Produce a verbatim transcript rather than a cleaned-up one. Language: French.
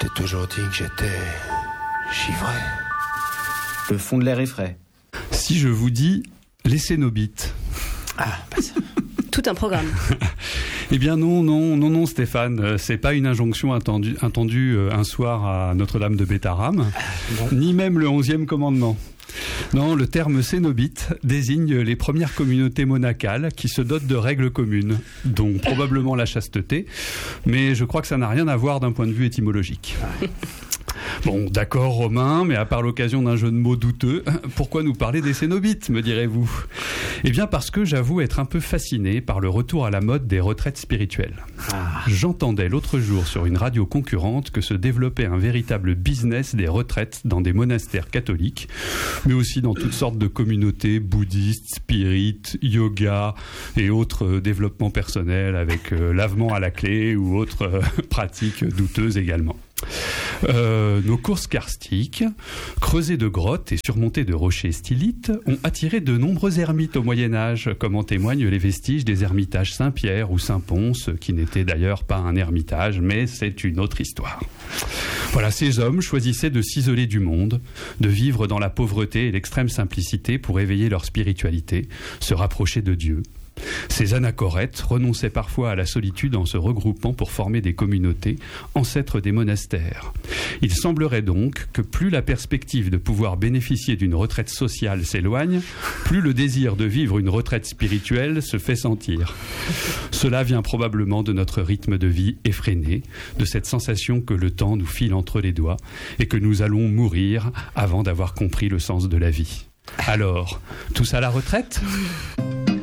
t'ai toujours dit que j'étais givré. Le fond de l'air est frais. Si je vous dis les Cénobites. Ah, bah ça. Tout un programme. Eh bien non, non, non, non, Stéphane, c'est pas une injonction attendue, entendue un soir à Notre-Dame de Bétharram, bon. Ni même le onzième commandement. Non, le terme cénobite désigne les premières communautés monacales qui se dotent de règles communes, dont probablement la chasteté, mais je crois que ça n'a rien à voir d'un point de vue étymologique. Bon, d'accord, Romain, mais à part l'occasion d'un jeu de mots douteux, pourquoi nous parler des Cénobites, me direz-vous ? Eh bien parce que j'avoue être un peu fasciné par le retour à la mode des retraites spirituelles. Ah. J'entendais l'autre jour sur une radio concurrente que se développait un véritable business des retraites dans des monastères catholiques, mais aussi dans toutes sortes de communautés bouddhistes, spirites, yoga et autres développements personnels avec euh, lavement à la clé ou autres euh, pratiques douteuses également. Euh, nos courses karstiques, creusées de grottes et surmontées de rochers stylites, ont attiré de nombreux ermites au Moyen-Âge, comme en témoignent les vestiges des ermitages Saint-Pierre ou Saint-Pons, qui n'était d'ailleurs pas un ermitage, mais c'est une autre histoire. Voilà, ces hommes choisissaient de s'isoler du monde, de vivre dans la pauvreté et l'extrême simplicité pour éveiller leur spiritualité, se rapprocher de Dieu. Ces anachorètes renonçaient parfois à la solitude en se regroupant pour former des communautés, ancêtres des monastères. Il semblerait donc que plus la perspective de pouvoir bénéficier d'une retraite sociale s'éloigne, plus le désir de vivre une retraite spirituelle se fait sentir. Cela vient probablement de notre rythme de vie effréné, de cette sensation que le temps nous file entre les doigts et que nous allons mourir avant d'avoir compris le sens de la vie. Alors, tous à la retraite ?